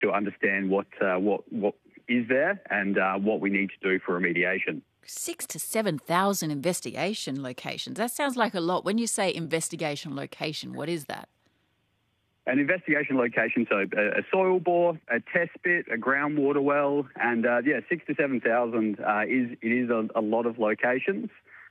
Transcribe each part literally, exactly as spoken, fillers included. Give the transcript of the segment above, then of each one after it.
to understand what uh, what what is there and uh, what we need to do for remediation. Six to seven thousand investigation locations. That sounds like a lot. When you say investigation location, what is that? An investigation location, so a, a soil bore, a test pit, a groundwater well, and uh, yeah, six to seven thousand uh, is it is a, a lot of locations.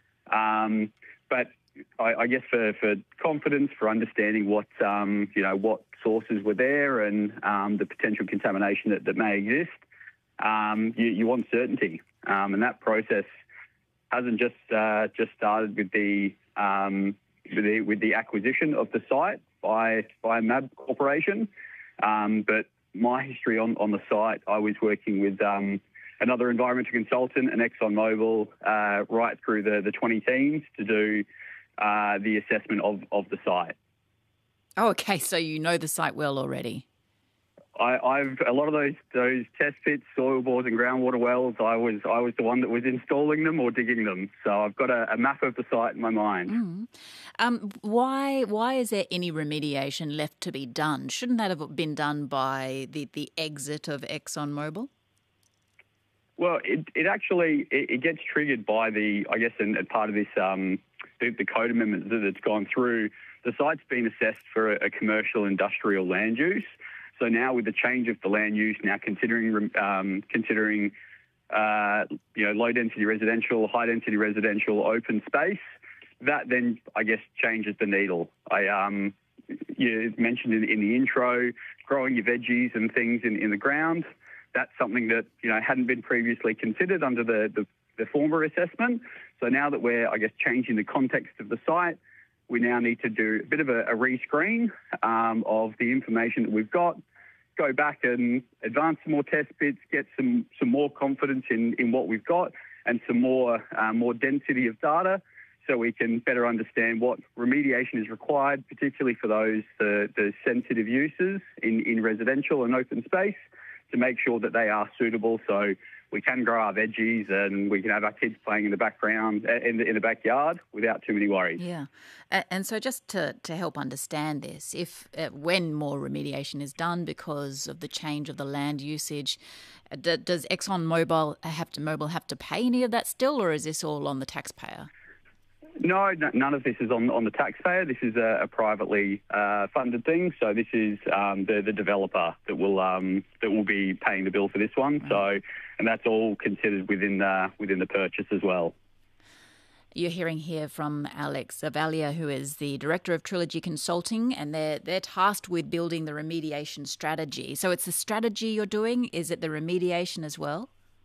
Um, but I, I guess for, for confidence, for understanding what um, you know what sources were there and um, the potential contamination that, that may exist, um, you, you want certainty, um, and that process hasn't just uh, just started with the, um, with the with the acquisition of the site by by M A B Corporation, um, but my history on, on the site, I was working with um, another environmental consultant, an ExxonMobil, uh, right through the, the twenty teens to do uh, the assessment of, of the site. Oh, okay, so you know the site well already. I, I've a lot of those those test pits, soil bores, and groundwater wells. I was I was the one that was installing them or digging them. So I've got a, a map of the site in my mind. Mm. Um, why why is there any remediation left to be done? Shouldn't that have been done by the, the exit of ExxonMobil? Well, it, it actually it, it gets triggered by the I guess and part of this um, the, the code amendment that's gone through. The site's been assessed for a, a commercial industrial land use. So now with the change of the land use, now considering um, considering uh, you know low density residential, high density residential, open space, that then I guess changes the needle. I um, you mentioned in, in the intro, growing your veggies and things in, in the ground. That's something that you know hadn't been previously considered under the, the, the former assessment. So now that we're I guess changing the context of the site, we now need to do a bit of a, a rescreen um, of the information that we've got, go back and advance some more test bits, get some, some more confidence in, in what we've got and some more uh, more density of data so we can better understand what remediation is required, particularly for those the, the sensitive uses in, in residential and open space, to make sure that they are suitable so we can grow our veggies and we can have our kids playing in the background, in the, in the backyard without too many worries. Yeah. And so just to, to help understand this, if uh, when more remediation is done because of the change of the land usage, uh, d- does ExxonMobil have to, Mobil have to pay any of that still, or is this all on the taxpayer? No, n- none of this is on, on the taxpayer. This is a, a privately uh, funded thing. So this is um, the, the developer that will um, that will be paying the bill for this one. Right. So, and that's all considered within the, within the purchase as well. You're hearing here from Alex Zavaglia, who is the Director of Trilogy Consulting, and they're, they're tasked with building the remediation strategy. So it's the strategy you're doing? Is it the remediation as well?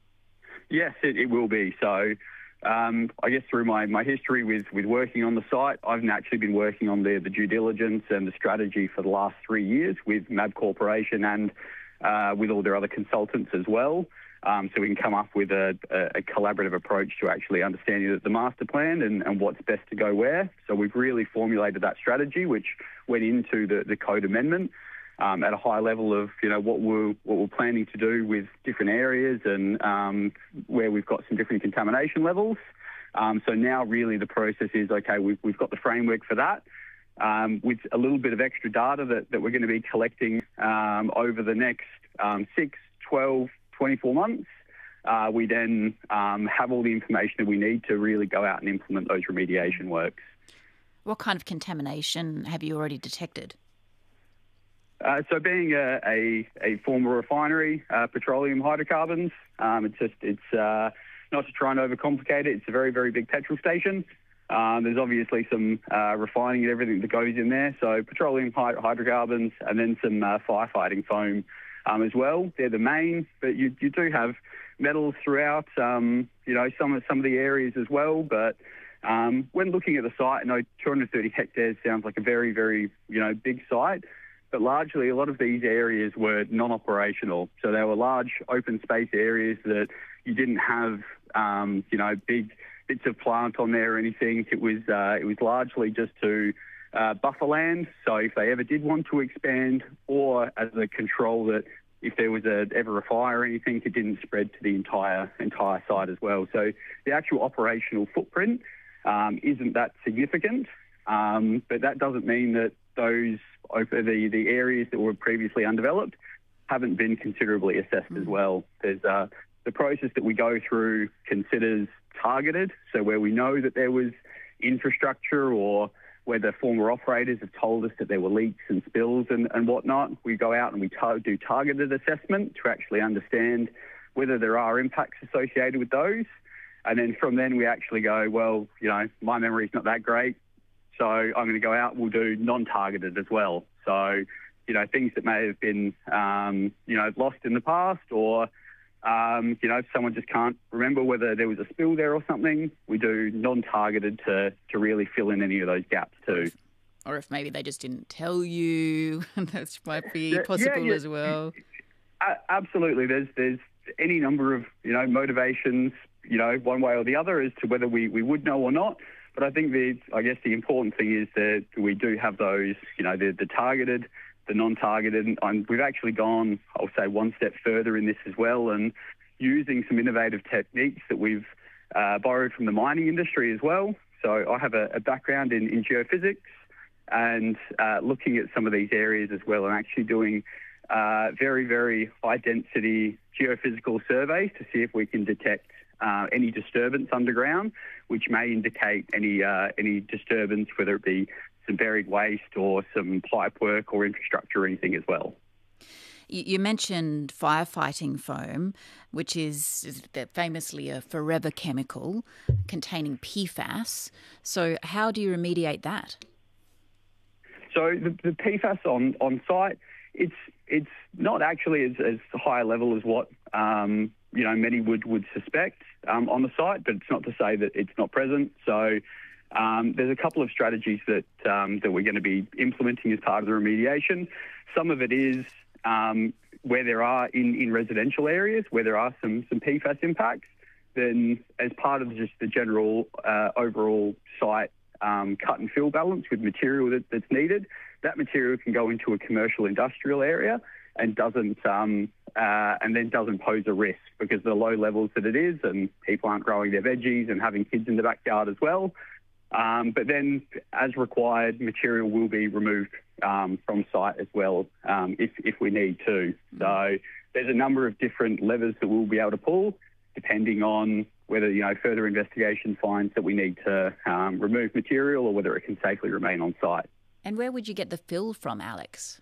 Yes, it, it will be. So um, I guess through my, my history with, with working on the site, I've actually been working on the, the due diligence and the strategy for the last three years with M A B Corporation and uh, with all their other consultants as well. Um, so we can come up with a, a, a collaborative approach to actually understanding the, the master plan and, and what's best to go where. So we've really formulated that strategy, which went into the, the code amendment um, at a high level of, you know, what we're, what we're planning to do with different areas and um, where we've got some different contamination levels. Um, so now really the process is, okay, we've, we've got the framework for that. Um, with a little bit of extra data that, that we're going to be collecting um, over the next um, six, twelve, twenty-four months, uh, we then um, have all the information that we need to really go out and implement those remediation works. What kind of contamination have you already detected? Uh, so being a, a, a former refinery, uh, petroleum hydrocarbons, um, it's just, it's uh, not to try and overcomplicate it, it's a very, very big petrol station. Um, there's obviously some uh, refining and everything that goes in there. So petroleum hy- hydrocarbons and then some uh, firefighting foam um, as well. They're the main, but you, you do have metals throughout, um, you know, some of, some of the areas as well. But um, when looking at the site, I know two hundred thirty hectares sounds like a very, very, you know, big site. But largely a lot of these areas were non-operational. So they were large open space areas that you didn't have, um, you know, big bits of plant on there or anything. It was uh, it was largely just to uh, buffer land. So if they ever did want to expand, or as a control that if there was a, ever a fire or anything, it didn't spread to the entire entire site as well. So the actual operational footprint um, isn't that significant, um, but that doesn't mean that those the the areas that were previously undeveloped haven't been considerably assessed mm. as well. There's uh, the process that we go through considers targeted, so where we know that there was infrastructure or where the former operators have told us that there were leaks and spills and, and whatnot, we go out and we tar- do targeted assessment to actually understand whether there are impacts associated with those. And then from then we actually go, well, you know, my memory's not that great, so I'm going to go out, we'll do non-targeted as well. So, you know, things that may have been, um, you know, lost in the past or, um, you know, if someone just can't remember whether there was a spill there or something, we do non-targeted to, to really fill in any of those gaps too. Or if maybe they just didn't tell you, that might be yeah, possible yeah, yeah. as well. Uh, absolutely. There's there's any number of, you know, motivations, you know, one way or the other as to whether we, we would know or not. But I think the, I guess the important thing is that we do have those, you know, the, the targeted, the non-targeted, and we've actually gone, I'll say, one step further in this as well, and using some innovative techniques that we've uh, borrowed from the mining industry as well. So I have a, a background in, in geophysics and uh, looking at some of these areas as well, and actually doing uh, very, very high-density geophysical surveys to see if we can detect uh, any disturbance underground, which may indicate any uh, any disturbance, whether it be some buried waste or some pipe work or infrastructure or anything as well. You mentioned firefighting foam, which is famously a forever chemical containing P FAS. So how do you remediate that? So the, the P FAS on, on site, it's it's not actually as, as high a level as what um, you know many would, would suspect um, on the site, but it's not to say that it's not present. So Um, there's a couple of strategies that um, that we're going to be implementing as part of the remediation. Some of it is um, where there are in, in residential areas where there are some some P FAS impacts. Then, as part of just the general uh, overall site um, cut and fill balance with material that, that's needed, that material can go into a commercial industrial area and doesn't um, uh, and then doesn't pose a risk because of the low levels that it is, and people aren't growing their veggies and having kids in the backyard as well. Um, but then, as required, material will be removed um, from site as well um, if, if we need to. So there's a number of different levers that we'll be able to pull, depending on whether, you know, further investigation finds that we need to um, remove material or whether it can safely remain on site. And where would you get the fill from, Alex?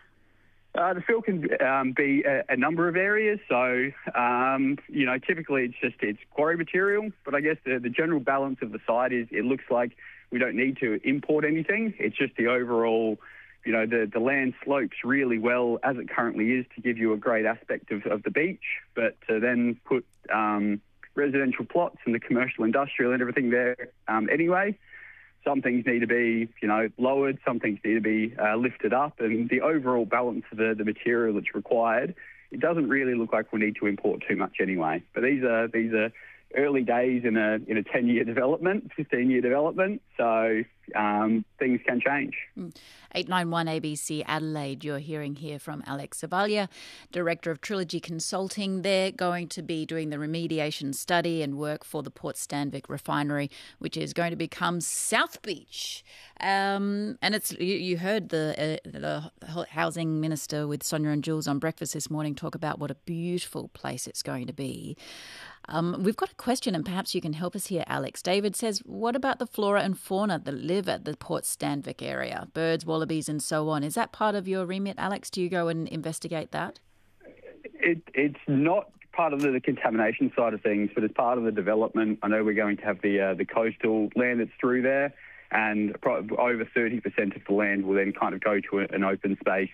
Uh, the fill can um, be a, a number of areas. So, um, you know, typically it's just it's quarry material. But I guess the, the general balance of the site is it looks like we don't need to import anything. It's just the overall, you know, the, the land slopes really well as it currently is to give you a great aspect of, of the beach. But to then put um, residential plots and the commercial, industrial and everything there um, anyway, some things need to be, you know, lowered, some things need to be uh, lifted up, and the overall balance of the, the material that's required, it doesn't really look like we need to import too much anyway. But these are these are early days in a in a ten-year development, fifteen-year development, so um, things can change. eight nine one A B C Adelaide, you're hearing here from Alex Zavaglia, Director of Trilogy Consulting. They're going to be doing the remediation study and work for the Port Stanvic refinery, which is going to become South Beach. Um, and it's you, you heard the, uh, the Housing Minister with Sonia and Jules on breakfast this morning talk about what a beautiful place it's going to be. Um, we've got a question, and perhaps you can help us here, Alex. David says, what about the flora and fauna that live at the Port Stanvic area? Birds, wallabies and so on. Is that part of your remit, Alex? Do you go and investigate that? It, it's not part of the, the contamination side of things, but as part of the development, I know we're going to have the uh, the coastal land that's through there, and over thirty percent of the land will then kind of go to a, an open space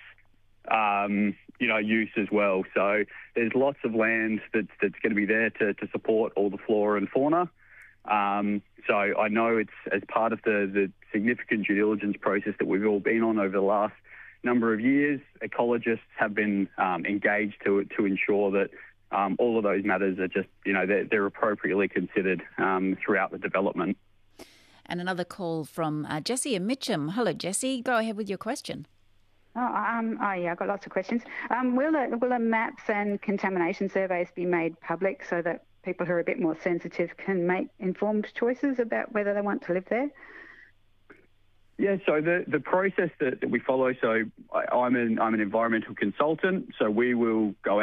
Um, you know, use as well. So there's lots of land that's, that's going to be there to, to support all the flora and fauna. Um, so I know it's as part of the, the significant due diligence process that we've all been on over the last number of years, ecologists have been um, engaged to to ensure that um, all of those matters are just, you know, they're, they're appropriately considered um, throughout the development. And another call from uh, Jessie and Mitcham. Hello, Jessie. Go ahead with your question. Oh, um, oh, yeah, I've got lots of questions. Um, will, the, will the maps and contamination surveys be made public so that people who are a bit more sensitive can make informed choices about whether they want to live there? Yeah, so the, the process that, that we follow, so I, I'm an I'm an environmental consultant, so we will go